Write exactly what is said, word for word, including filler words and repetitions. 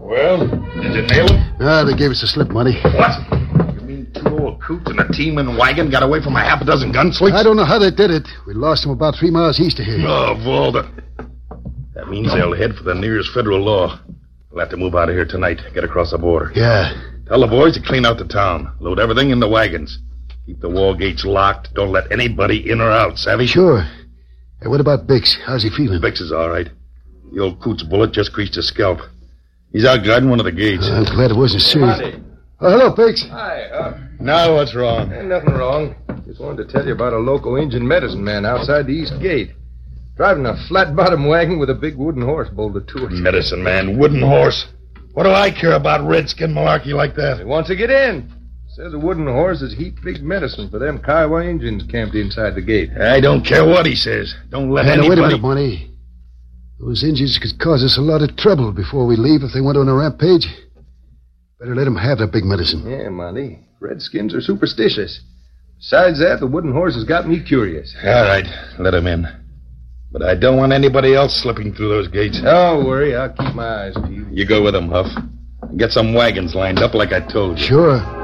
Well, did you nail him? Ah, they gave us a slip, Monty. What? You mean two old coots and a team and wagon got away from a half a dozen gunslings? I don't know how they did it. We lost them about three miles east of here. Oh, Walter. That means they'll head for the nearest federal law. We'll have to move out of here tonight, get across the border. Yeah. Tell the boys to clean out the town. Load everything in the wagons. Keep the wall gates locked. Don't let anybody in or out, savvy? Sure. Hey, what about Bix? How's he feeling? Bix is all right. The old coot's bullet just creased his scalp. He's out guarding one of the gates. Uh, I'm glad it wasn't serious. Monty. Oh, hello, Bix. Hi, uh, Now what's wrong? ain't nothing wrong. Just wanted to tell you about a local Indian medicine man outside the east gate. Driving a flat-bottom wagon with a big wooden horse bolted to it. Medicine man, wooden horse. What do I care about redskin malarkey like He that? wants to get in. Says a wooden horse is heap big medicine for them Kiowa Indians camped inside the gate. I don't care what he says. Don't let Hey, now, anybody... wait a minute, Monty. Those Indians could cause us a lot of trouble before we leave if they went on a rampage. Better let them have their big medicine. Yeah, Monty. Redskins are superstitious. Besides that, the wooden horse has got me curious. All right, let him in. But I don't want anybody else slipping through those gates. Don't worry, I'll keep my eyes peeled. You go with him, Huff. And get some wagons lined up like I told you. Sure.